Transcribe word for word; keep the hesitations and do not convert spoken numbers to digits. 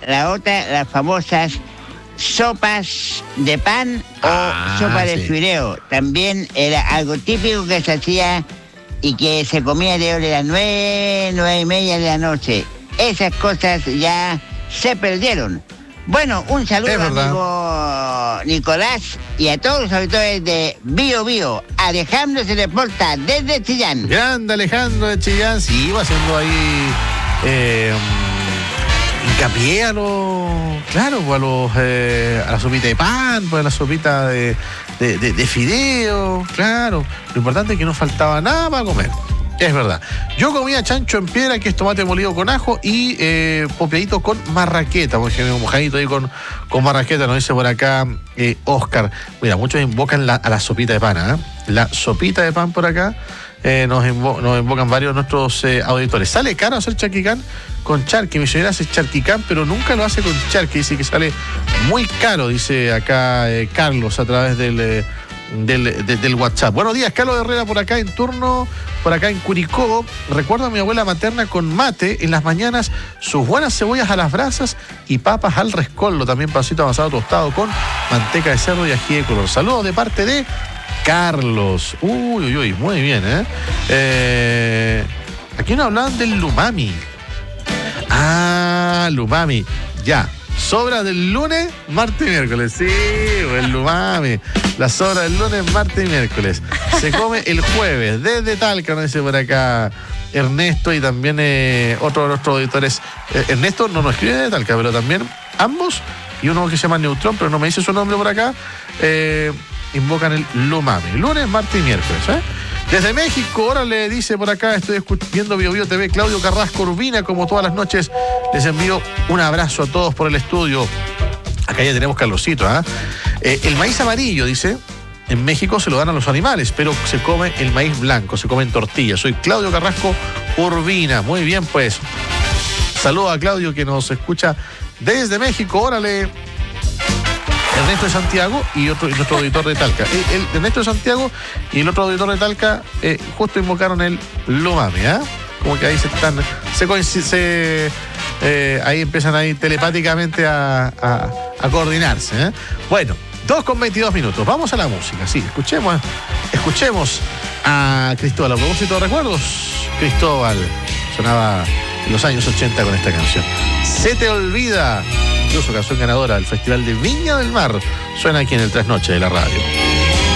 la otra, las famosas sopas de pan o Ah, sopa de sí. fideo. También era algo típico que se hacía y que se comía de las nueve, nueve y media de la noche. Esas cosas ya se perdieron. Bueno, un saludo, Es verdad. amigo Nicolás, y a todos los auditores de Bio Bio. Alejandro se reporta desde Chillán. Grande Alejandro de Chillán, sí, iba haciendo ahí eh, hincapié a los, claro, pues a los eh, a la sopita de pan, pues a la sopita de, de, de, de fideo, claro. Lo importante es que no faltaba nada para comer. Es verdad. Yo comía chancho en piedra, que es tomate molido con ajo, y eh, popeadito con marraqueta, por ejemplo, mojadito ahí con, con marraqueta, nos dice por acá eh, Oscar. Mira, muchos invocan la, a la sopita de pan, ¿eh? La sopita de pan por acá, eh, nos, invo, nos invocan varios de nuestros eh, auditores. ¿Sale caro hacer charquicán con charqui? Mi señora hace charquicán, pero nunca lo hace con charqui. Dice que sale muy caro, dice acá eh, Carlos, a través del... Eh, Del, de, del WhatsApp. Buenos días, Carlos Herrera por acá en turno, por acá en Curicó. Recuerdo a mi abuela materna con mate en las mañanas, sus buenas cebollas a las brasas y papas al rescoldo, también pancito avanzado tostado con manteca de cerdo y ají de color. Saludos de parte de Carlos. Uy, uy, uy, muy bien, ¿eh? eh aquí nos hablaban del lumami. Ah, lumami, ya. Sobra del lunes, martes y miércoles. Sí, el lumami. La sobra del lunes, martes y miércoles. Se come el jueves, desde Talca, nos dice por acá Ernesto, y también eh, otro de nuestros auditores. Eh, Ernesto no nos escribe de Talca, pero también ambos, y uno que se llama Neutrón, pero no me dice su nombre por acá, eh, invocan el lumami. Lunes, martes y miércoles, ¿eh? Desde México, ahora le dice por acá, estoy viendo Bio Bio T V, Claudio Carrasco Urbina, como todas las noches. Les envío un abrazo a todos por el estudio. Acá ya tenemos Carlosito, ¿eh? Eh, el maíz amarillo, dice, en México se lo dan a los animales, pero se come el maíz blanco, se come en tortillas. Soy Claudio Carrasco Urbina. Muy bien, pues. Saludo a Claudio, que nos escucha desde México. Órale. Ernesto de Santiago y otro y nuestro auditor de Talca. El, el Ernesto de Santiago y el otro auditor de Talca eh, justo invocaron el lumami, ¿eh? Como que ahí se están, se, se eh, ahí empiezan ahí telepáticamente a, a, a coordinarse, ¿eh? Bueno, dos con veintidós minutos. Vamos a la música, sí, escuchemos, escuchemos a Cristóbal. A propósito de recuerdos, Cristóbal sonaba en los años ochenta con esta canción. Se te olvida. Incluso canción ganadora del Festival de Viña del Mar. Suena aquí en el Trasnoche de la radio.